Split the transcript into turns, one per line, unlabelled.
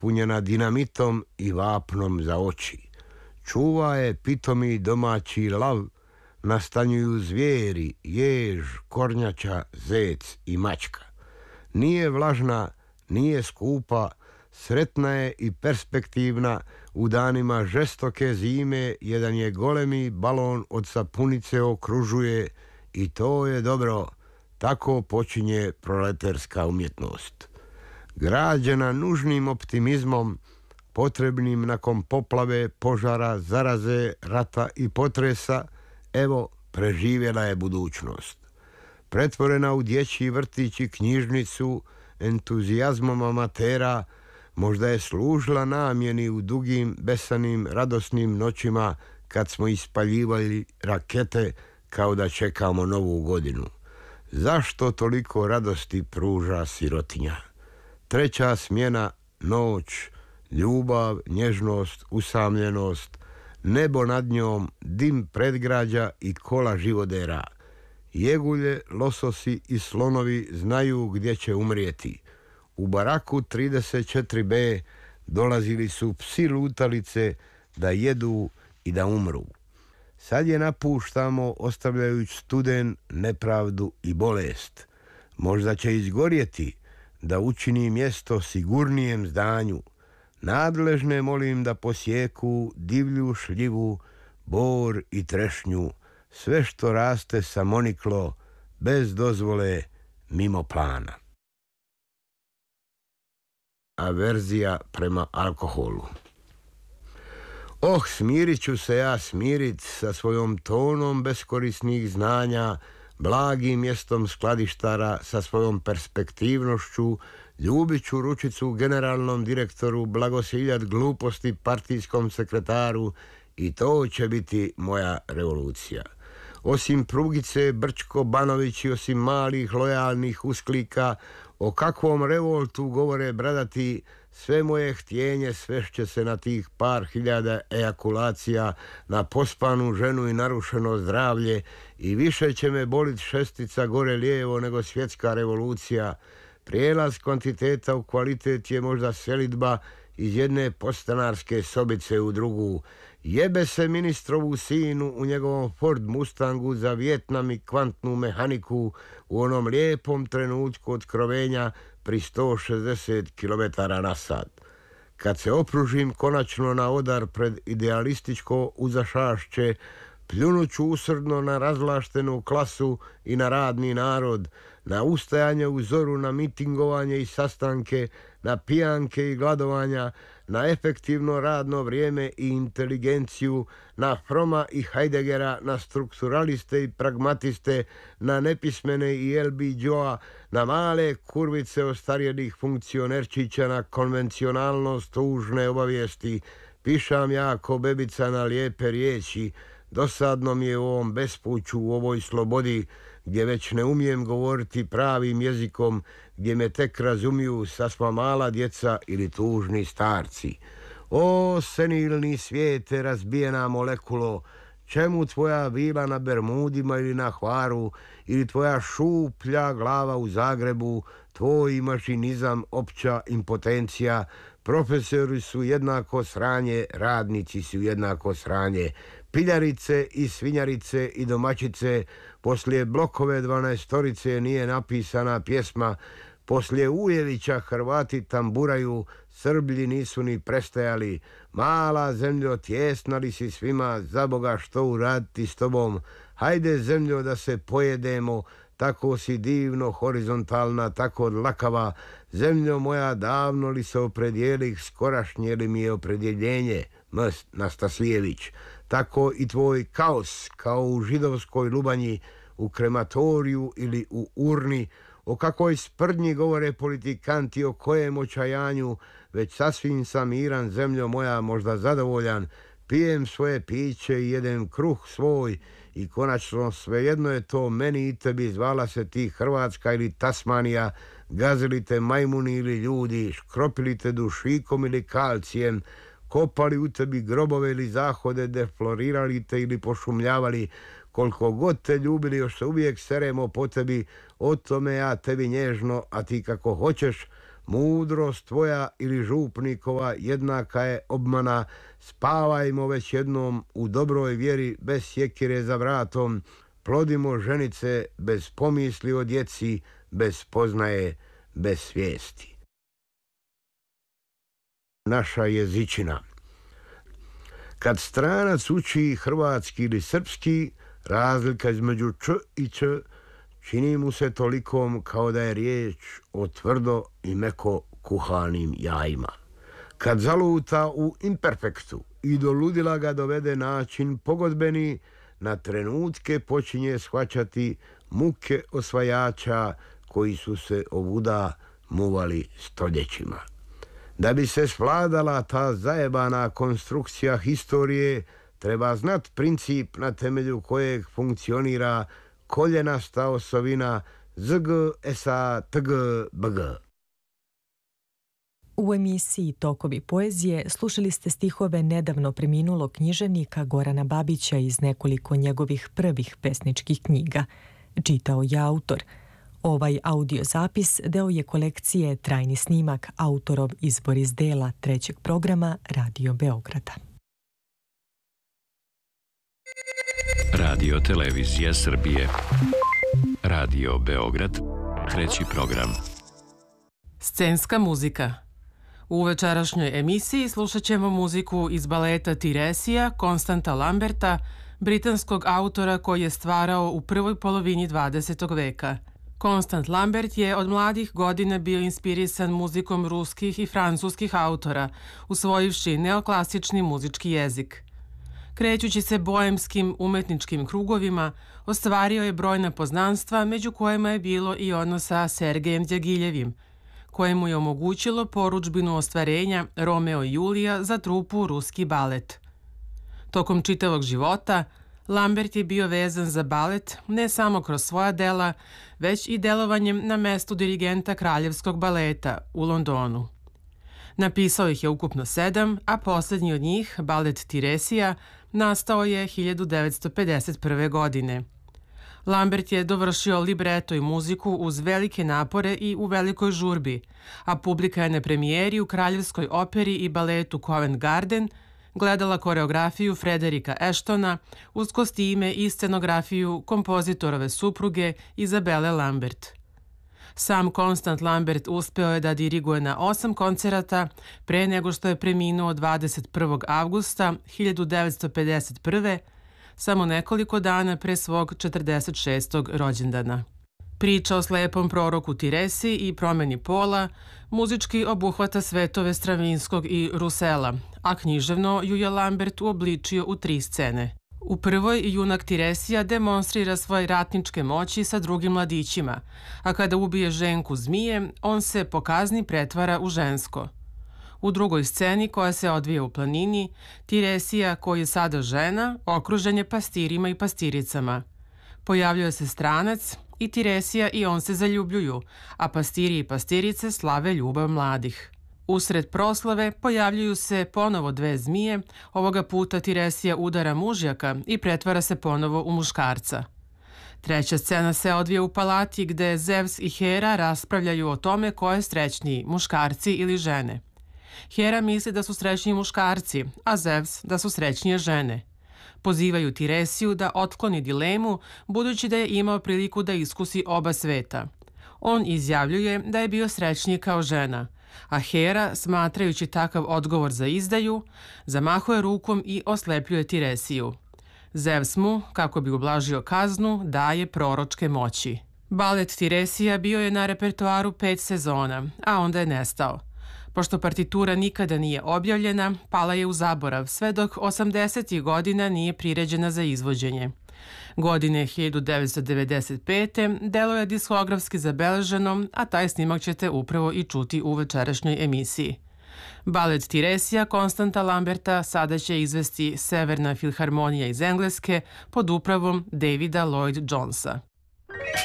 ispunjena dinamitom i vapnom za oči. Čuva je pitomi domaći lav, nastanjuju zvijeri, jež, kornjača, zec i mačka. Nije vlažna, nije skupa, sretna je i perspektivna. U danima žestoke zime jedan je golemi balon od sapunice okružuje i to je dobro. Tako počinje proleterska umjetnost. Građena nužnim optimizmom, potrebnim nakon poplave, požara, zaraze, rata i potresa, evo, preživjela je budućnost. Pretvorena u dječji vrtić i knjižnicu, entuzijazmom amatera, možda je služila namjeni u dugim, besanim, radosnim noćima kad smo ispaljivali rakete kao da čekamo novu godinu. Zašto toliko radosti pruža sirotinja? Treća smjena, noć, ljubav, nježnost, usamljenost, nebo nad njom, dim predgrađa i kola živodera. Jegulje, lososi i slonovi znaju gdje će umrijeti. U baraku 34B dolazili su psi lutalice da jedu i da umru. Sad je napuštamo ostavljajući studen, nepravdu i bolest. Možda će izgorjeti da učini mjesto sigurnijem zdanju. Nadležne molim da posjeku divlju šljivu, bor i trešnju, sve što raste samoniklo, bez dozvole, mimo plana. Averzija prema alkoholu. Smirit ću se ja smirit sa svojom tonom beskorisnih znanja, blagim mjestom skladištara, sa svojom perspektivnošću, ljubit ću ručicu generalnom direktoru, blagosiljat gluposti partijskom sekretaru i to će biti moja revolucija. Osim Prugice, Brčko, Banović i osim malih lojalnih usklika, o kakvom revoltu govore bradati, sve moje htjenje svešće se na tih par hiljada ejakulacija, na pospanu ženu i narušeno zdravlje i više će me bolit šestica gore lijevo nego svjetska revolucija. Prijelaz kvantiteta u kvalitet je možda selidba iz jedne podstanarske sobice u drugu. Jebe se ministrovu sinu u njegovom Ford Mustangu za Vijetnam i kvantnu mehaniku u onom lijepom trenutku otkrovenja pri 160 km na sat. Kad se opružim konačno na odar pred idealističko uzašašće, pljunuću usrdno na razvlaštenu klasu i na radni narod, na ustajanje u zoru, na mitingovanje i sastanke, na pijanke i gladovanja, na efektivno radno vrijeme i inteligenciju, na Froma i Heideggera, na strukturaliste i pragmatiste, na nepismene i L.B. Joa, na male kurvice ostarjelih funkcionerčića, na konvencionalnost tužne obavijesti. Pišam ja ko bebica na lijepe riječi. Dosadno mi je u ovom bespuću, u ovoj slobodi, gdje već ne umijem govoriti pravim jezikom, gdje me tek razumiju sasma mala djeca ili tužni starci. O, senilni svijete, razbijena molekulo, čemu tvoja vila na Bermudima ili na Hvaru, ili tvoja šuplja glava u Zagrebu, tvoj mašinizam, opća impotencija, profesori su jednako sranje, radnici su jednako sranje, piljarice i svinjarice i domaćice, poslije Blokove 12-torice nije napisana pjesma, poslije Ujevića Hrvati tamburaju, Srblji nisu ni prestajali, mala zemljo, tjesna li si svima, za Boga što uraditi s tobom, hajde zemljo da se pojedemo, tako si divno horizontalna, tako dlakava, zemljo moja, davno li se opredijelih, skorašnje li mi je opredjeljenje, M. Nastaslijević. Tako i tvoj kaos, kao u židovskoj lubanji, u krematoriju ili u urni, o kakvoj sprdnji govore politikanti, o kojem očajanju, već sasvim sam miran, zemljo moja, možda zadovoljan, pijem svoje piće i jedem kruh svoj i konačno svejedno je to meni i tebi, zvala se ti Hrvatska ili Tasmanija, gazili te majmuni ili ljudi, škropili te dušikom ili kalcijem, kopali u tebi grobove ili zahode, deflorirali te ili pošumljavali, koliko god te ljubili, još se uvijek seremo po tebi, o tome ja tebi nježno, a ti kako hoćeš, Mudrost tvoja ili župnikova jednaka je obmana, spavajmo već jednom u dobroj vjeri bez sjekire za vratom, plodimo ženice bez pomisli o djeci, bez poznaje, bez svijesti. Naša jezičina. Kad stranac uči hrvatski ili srpski, razlika između č i č čini mu se tolikom kao da je riječ o tvrdo i meko kuhanim jajima. Kad zaluta u imperfektu i do ludila ga dovede način pogodbeni, na trenutke počinje shvaćati muke osvajača koji su se ovuda muvali stoljećima. Da bi se svladala ta zajebana konstrukcija historije, treba znat princip na temelju kojeg funkcionira koljenasta osovina ZG, SA, TG, BG.
U emisiji Tokovi poezije slušali ste stihove nedavno preminulog književnika Gorana Babića iz nekoliko njegovih prvih pesničkih knjiga. Čitao je autor. Ovaj audio zapis deo je kolekcije Trajni snimak, autorov izbor iz dela trećeg programa Radio Beograda.
Radio Televizija Srbije. Radio Beograd, treći program.
Scenska muzika. U večerašnjoj emisiji slušat ćemo muziku iz baleta Tiresija Konstanta Lamberta, britanskog autora koji je stvarao u prvoj polovini 20. veka. Konstant Lambert je od mladih godina bio inspirisan muzikom ruskih i francuskih autora, usvojivši neoklasični muzički jezik. Krećući se boemskim umetničkim krugovima, ostvario je brojna poznanstva, među kojima je bilo i ono sa Sergejem Djagiljevim, koje mu je omogućilo porudžbinu ostvarenja Romeo i Julija za trupu Ruski balet. Tokom čitavog života, Lambert je bio vezan za balet ne samo kroz svoja dela, već i delovanjem na mestu dirigenta Kraljevskog baleta u Londonu. Napisao ih je ukupno 7, a posljednji od njih, balet Tiresija, nastao je 1951. godine. Lambert je dovršio libreto i muziku uz velike napore i u velikoj žurbi, a publika je na premijeri u Kraljevskoj operi i baletu Covent Garden gledala koreografiju Frederika Ashtona uz kostime i scenografiju kompozitorove supruge Izabele Lambert. Sam Konstant Lambert uspeo je da diriguje na 8 koncerata pre nego što je preminuo 21. avgusta 1951. samo nekoliko dana pre svog 46. rođendana. Priča o slepom proroku Tiresi i promeni pola muzički obuhvata svetove Stravinskog i Rusela, a književno ju je Lambert uobličio u 3 scene. U prvoj junak Tiresija demonstrira svoje ratničke moći sa drugim mladićima, a kada ubije ženku zmije, on se po kazni pretvara u žensko. U drugoj sceni, koja se odvija u planini, Tiresija, koji je sada žena, okružen je pastirima i pastiricama. Pojavljuje se stranac i Tiresija i on se zaljubljuju, a pastiri i pastirice slave ljubav mladih. Usred proslave pojavljuju se ponovo 2 zmije, ovoga puta Tiresija udara mužjaka i pretvara se ponovo u muškarca. Treća scena se odvija u palati gde Zevs i Hera raspravljaju o tome ko je srećniji, muškarci ili žene. Hera misli da su srećniji muškarci, a Zevs da su srećnije žene. Pozivaju Tiresiju da otkloni dilemu, budući da je imao priliku da iskusi oba sveta. On izjavljuje da je bio srećniji kao žena, a Hera, smatrajući takav odgovor za izdaju, zamahuje rukom i oslepljuje Tiresiju. Zevs mu, kako bi ublažio kaznu, daje proročke moći. Balet Tiresija bio je na repertoaru 5 sezona, a onda je nestao. Pošto partitura nikada nije objavljena, pala je u zaborav, sve dok 80. godina nije priređena za izvođenje. Godine 1995. delo je diskografski zabeleženo, a taj snimak ćete upravo i čuti u večerašnjoj emisiji. Balet Tiresija Konstanta Lamberta sada će izvesti Severna filharmonija iz Engleske pod upravom Davida Lloyd Jonesa.